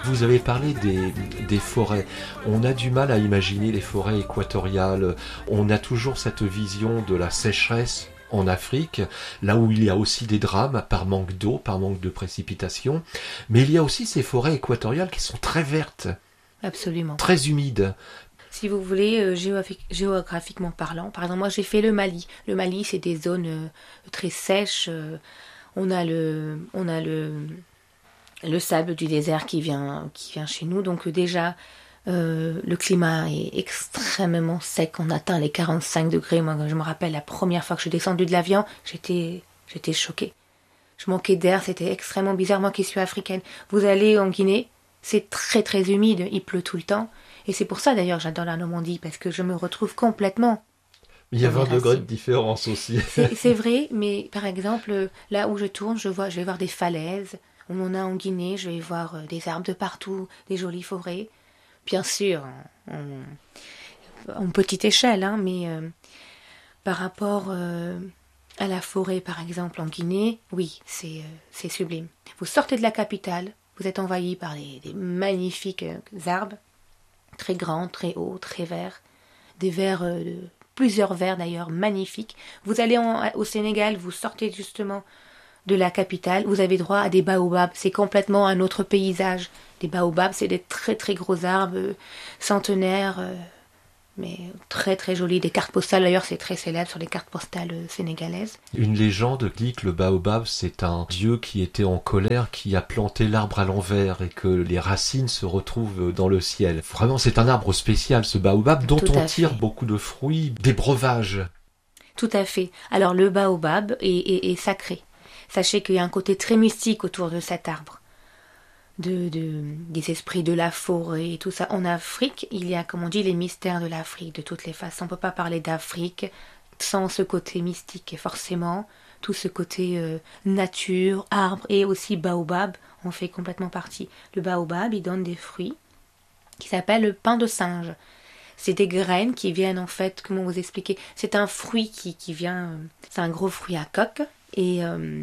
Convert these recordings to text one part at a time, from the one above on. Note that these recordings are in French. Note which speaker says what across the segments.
Speaker 1: Vous avez parlé des forêts. On a du mal à imaginer les forêts équatoriales. On a toujours cette vision de la sécheresse en Afrique, là où il y a aussi des drames par manque d'eau, par manque de précipitations. Mais il y a aussi ces forêts équatoriales qui sont très vertes.
Speaker 2: Absolument.
Speaker 1: Très humides.
Speaker 2: Si vous voulez, géographiquement parlant, par exemple, moi j'ai fait le Mali. Le Mali, c'est des zones très sèches. On a le sable du désert qui vient chez nous. Donc déjà, le climat est extrêmement sec. On atteint les 45 degrés. Moi, je me rappelle la première fois que je suis descendue de l'avion, j'étais choquée. Je manquais d'air, c'était extrêmement bizarre. Moi qui suis africaine, vous allez en Guinée, c'est très très humide, il pleut tout le temps. Et c'est pour ça d'ailleurs que j'adore la Normandie, parce que je me retrouve complètement.
Speaker 1: Il y a 20 degrés de différence aussi.
Speaker 2: C'est vrai, mais par exemple, là où je tourne, je vais voir des falaises. On en a en Guinée, je vais voir des arbres de partout, des jolies forêts. Bien sûr, en petite échelle, hein, mais par rapport à la forêt, par exemple, en Guinée, oui, c'est sublime. Vous sortez de la capitale, vous êtes envahi par des magnifiques arbres, très grands, très hauts, très verts, des verts, plusieurs verts d'ailleurs, magnifiques. Vous allez au Sénégal, vous sortez justement de la capitale, vous avez droit à des baobabs, c'est complètement un autre paysage. Les baobabs, c'est des très très gros arbres centenaires, mais très très jolis. Des cartes postales, d'ailleurs, c'est très célèbre sur les cartes postales sénégalaises.
Speaker 1: Une légende dit que le baobab, c'est un dieu qui était en colère, qui a planté l'arbre à l'envers et que les racines se retrouvent dans le ciel. Vraiment, c'est un arbre spécial, ce baobab, dont on tire beaucoup de fruits, des breuvages.
Speaker 2: Tout à fait. Alors, le baobab est sacré. Sachez qu'il y a un côté très mystique autour de cet arbre. Des esprits de la forêt et tout ça. En Afrique, il y a, comme on dit, les mystères de l'Afrique, de toutes les façons. On ne peut pas parler d'Afrique sans ce côté mystique. Et forcément, tout ce côté nature, arbre et aussi baobab en fait complètement partie. Le baobab, il donne des fruits qui s'appellent le pain de singe. C'est des graines qui viennent en fait, comment vous expliquer? C'est un fruit qui vient, c'est un gros fruit à coque. Et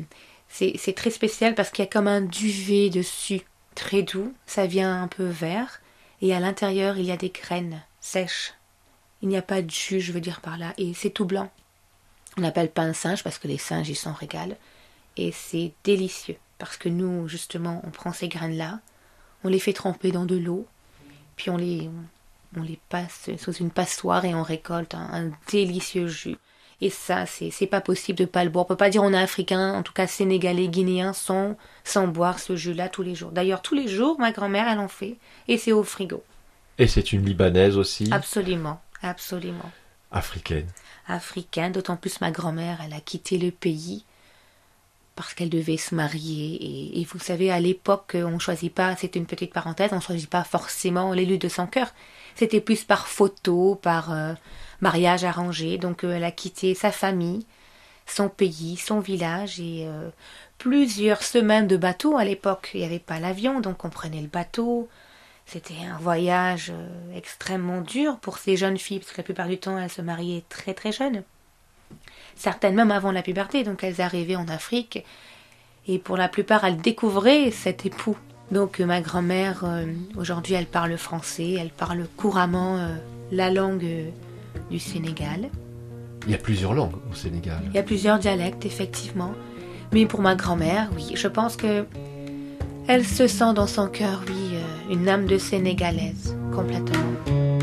Speaker 2: c'est très spécial parce qu'il y a comme un duvet dessus. Très doux, ça vient un peu vert, et à l'intérieur il y a des graines sèches. Il n'y a pas de jus, je veux dire par là, et c'est tout blanc. On appelle pain de singe parce que les singes ils s'en régalent, et c'est délicieux, parce que nous justement on prend ces graines-là, on les fait tremper dans de l'eau, puis on les passe sous une passoire et on récolte un délicieux jus. Et ça, c'est pas possible de pas le boire. On peut pas dire on est africain, en tout cas sénégalais, guinéen, sans boire ce jus-là tous les jours. D'ailleurs, tous les jours, ma grand-mère, elle en fait. Et c'est au frigo.
Speaker 1: Et c'est une Libanaise aussi?
Speaker 2: Absolument, absolument.
Speaker 1: Africaine.
Speaker 2: Africaine, d'autant plus ma grand-mère, elle a quitté le pays parce qu'elle devait se marier. Et vous savez, à l'époque, on choisit pas, c'est une petite parenthèse, on choisit pas forcément l'élu de son cœur. C'était plus par photo, par mariage arrangé. Donc elle a quitté sa famille, son pays, son village et plusieurs semaines de bateau à l'époque. Il n'y avait pas l'avion, donc on prenait le bateau. C'était un voyage extrêmement dur pour ces jeunes filles, parce que la plupart du temps, elles se mariaient très très jeunes. Certaines même avant la puberté, donc elles arrivaient en Afrique. Et pour la plupart, elles découvraient cet époux. Donc ma grand-mère, aujourd'hui, elle parle français, elle parle couramment la langue du Sénégal.
Speaker 1: Il y a plusieurs langues au Sénégal.
Speaker 2: Il y a plusieurs dialectes, effectivement. Mais pour ma grand-mère, oui, je pense que elle se sent dans son cœur, oui, une âme de Sénégalaise, complètement.